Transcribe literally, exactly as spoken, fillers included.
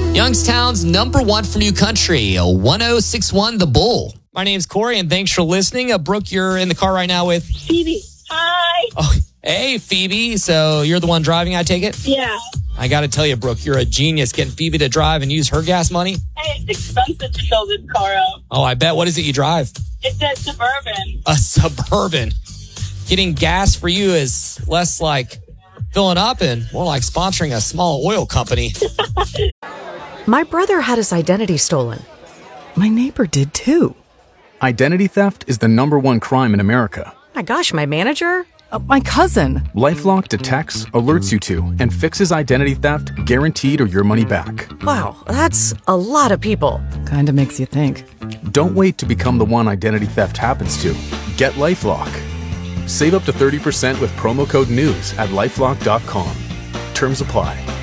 Youngstown's number one for new country, one oh six one The Bull. My name's Corey, and thanks for listening. Uh, Brooke, you're in the car right now with... Phoebe. Hi. Oh, hey, Phoebe. So you're the one driving, I take it? Yeah. I got to tell you, Brooke, you're a genius getting Phoebe to drive and use her gas money. Hey, it's expensive to fill this car up. Oh, I bet. What is it you drive? It's a Suburban. A Suburban. Getting gas for you is less like filling up and more like sponsoring a small oil company. My brother had his identity stolen. My neighbor did too. Identity theft is the number one crime in America. My gosh, my manager? Uh, my cousin. LifeLock detects, alerts you to, and fixes identity theft guaranteed or your money back. Wow, that's a lot of people. Kinda makes you think. Don't wait to become the one identity theft happens to. Get LifeLock. Save up to thirty percent with promo code NEWS at LifeLock dot com. Terms apply.